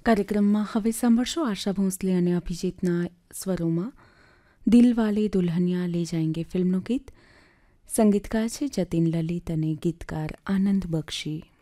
કાર્યક્રમમાં હવે સાંભળશો આશા ભોંસલે અને અભિજીતના સ્વરોમાં દિલ વાલે દુલ્હનિયા લે જાએંગે ફિલ્મનું ગીત. સંગીતકાર છે જતીન લલિત અને ગીતકાર આનંદ બક્ષી.